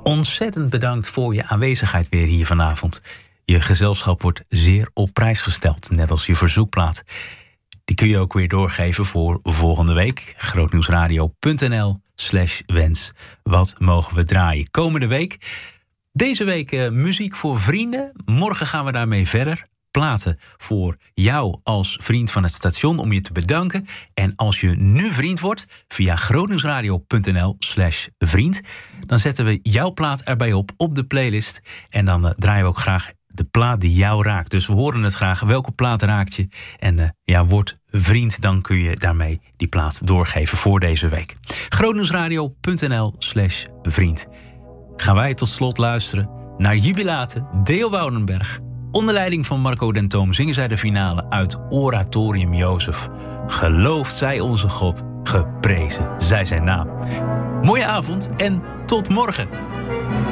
Ontzettend bedankt voor je aanwezigheid weer hier vanavond. Je gezelschap wordt zeer op prijs gesteld, net als je verzoekplaat. Die kun je ook weer doorgeven voor volgende week. grootnieuwsradio.nl/wens. Wat mogen we draaien komende week? Deze week muziek voor vrienden. Morgen gaan we daarmee verder. Platen voor jou als vriend van het station om je te bedanken. En als je nu vriend wordt via grootnieuwsradio.nl/vriend, dan zetten we jouw plaat erbij op de playlist. En dan draaien we ook graag de plaat die jou raakt. Dus we horen het graag. Welke plaat raakt je? En word vriend, dan kun je daarmee die plaat doorgeven voor deze week. grootnieuwsradio.nl/vriend. Gaan wij tot slot luisteren naar Jubilaten, Deo Woudenberg. Onder leiding van Marco Dentoom zingen zij de finale uit Oratorium Jozef. Geloofd zij onze God, geprezen zij zijn naam. Mooie avond en tot morgen.